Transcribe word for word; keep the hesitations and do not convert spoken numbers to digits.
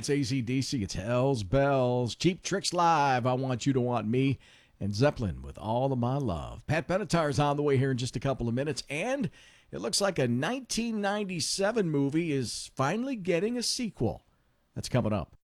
It's A C D C. It's Hell's Bells. Cheap Tricks Live. I Want You to Want Me. And Zeppelin with All of My Love. Pat Benatar's on the way here in just a couple of minutes. And it looks like a nineteen ninety-seven movie is finally getting a sequel. That's coming up.